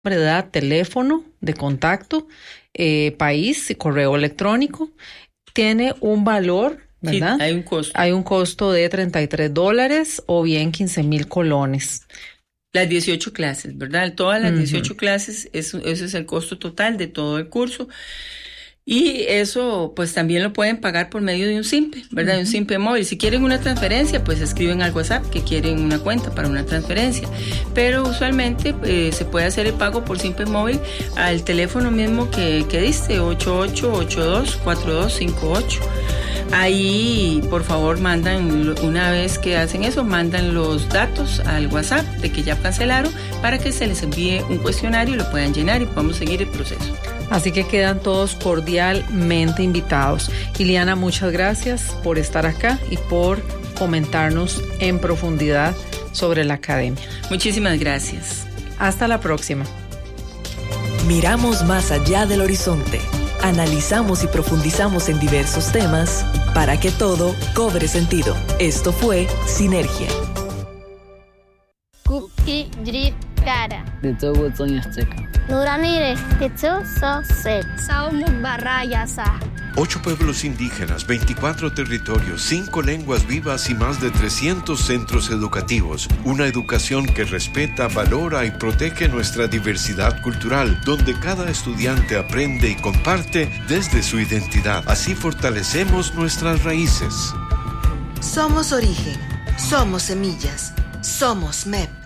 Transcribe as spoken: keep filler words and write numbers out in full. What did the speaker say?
¿verdad? Teléfono de contacto, eh, país y correo electrónico. Tiene un valor, ¿verdad? Sí, hay un costo. Hay un costo de treinta y tres dólares o bien quince mil colones. Las dieciocho clases, ¿verdad? Todas las Uh-huh. dieciocho clases, eso, ese es el costo total de todo el curso. Y eso, pues también lo pueden pagar por medio de un SIMPE, ¿verdad? Uh-huh. Un SIMPE móvil. Si quieren una transferencia, pues escriben al WhatsApp que quieren una cuenta para una transferencia. Pero usualmente eh, se puede hacer el pago por SIMPE móvil al teléfono mismo que, que diste, ocho ocho ocho dos cuatro dos cinco ocho. Ahí, por favor, mandan, una vez que hacen eso, mandan los datos al WhatsApp de que ya cancelaron para que se les envíe un cuestionario y lo puedan llenar y podamos seguir el proceso. Así que quedan todos cordialmente invitados. Iliana, muchas gracias por estar acá y por comentarnos en profundidad sobre la academia. Muchísimas gracias. Hasta la próxima. Miramos más allá del horizonte. Analizamos y profundizamos en diversos temas para que todo cobre sentido. Esto fue Sinergia. Kuki Drip Kara. De todo Azteca. Nuranire, Tetsu So Se. Saumuk Barrayasa. Ocho pueblos indígenas, veinticuatro territorios, cinco lenguas vivas y más de trescientos centros educativos. Una educación que respeta, valora y protege nuestra diversidad cultural, donde cada estudiante aprende y comparte desde su identidad. Así fortalecemos nuestras raíces. Somos origen, somos semillas, somos M E P.